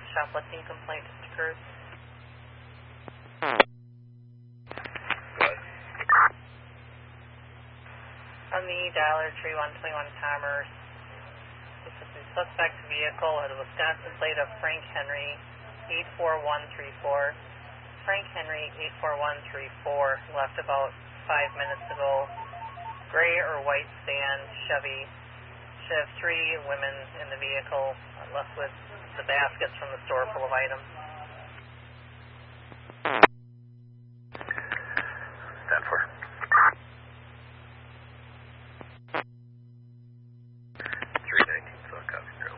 shoplifting complaint just occurred. What? On the dialer 3121 Commerce, this is the suspect vehicle at a Wisconsin plate of Frank Henry 84134. Frank Henry 84134 left about 5 minutes ago. Gray or white sedan Chevy. Should have 3 women in the vehicle, left with the baskets from the store full of items.